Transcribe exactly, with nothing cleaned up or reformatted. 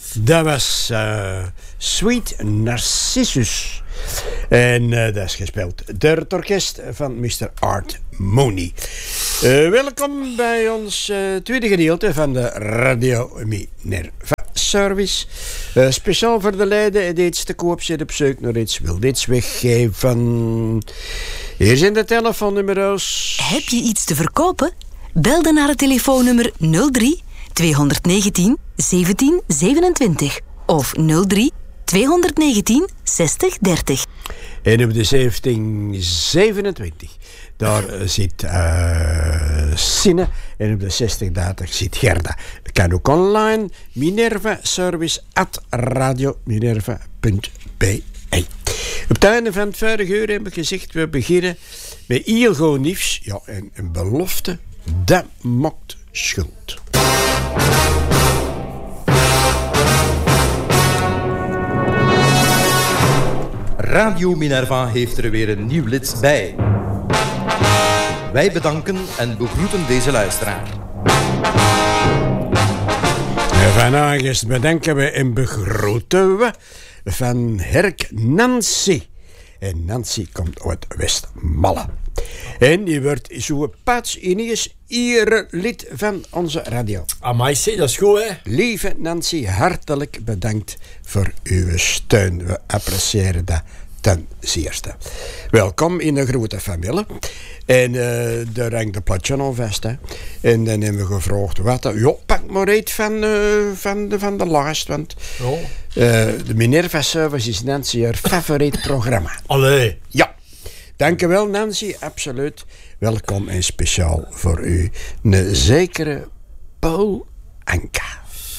Dat was uh, Sweet Narcissus. En uh, dat is gespeeld door het orkest van mister Art Mooney. Uh, welkom bij ons uh, tweede gedeelte van de Radio Minerva Service. Uh, speciaal voor de Leiden en iets te koop zit op zoek naar iets, wil iets weggeven. Hier zijn de telefoonnummers. Heb je iets te verkopen? Bel dan naar het telefoonnummer nul drie tweehonderdnegentien zeventien zevenentwintig of nul drie tweehonderdnegentien zestig dertig. En op de zeventien zevenentwintig, daar zit uh, Sine. En op de zestig dertig zit Gerda. Kan ook online. Minerva Service at radiominerva punt b e. Op het einde van het vorige uur heb ik gezegd, we beginnen met heel gewoon nieuws. Ja, en een belofte, dat maakt schuld. Radio Minerva heeft er weer een nieuw lid bij. Wij bedanken en begroeten deze luisteraar. Vandaag is bedanken we en begroeten we van Herk Nancy. En Nancy komt uit Westmalle. En die wordt zo pas ineens hier lid van onze radio. Amai, zie, dat is goed, hè? Lieve Nancy, hartelijk bedankt voor uw steun. We appreciëren dat ten zeerste. Welkom in de grote familie. En uh, daar hangt de platje al vast. Hè. En dan hebben we gevraagd wat. Ja, pak maar iets van, uh, van, de, van de lijst. Want oh. uh, de Minerva Service is Nancy haar favoriet programma. Allee. Ja. Dankjewel Nancy, absoluut. Welkom en speciaal voor u. Een zekere Paul Anka.